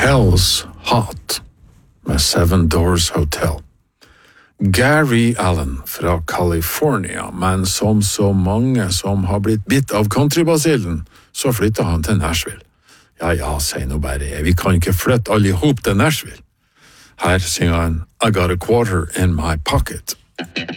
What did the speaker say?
Hell's Hot med Seven Doors Hotel. Gary Allen fra California, men som så mange som har blitt bitt av countrybasillen, så flyttet han til Nashville. Ja, sier nå bare, vi kan ikke flytte alle ihop til Nashville. Her synger han I got a quarter in my pocket.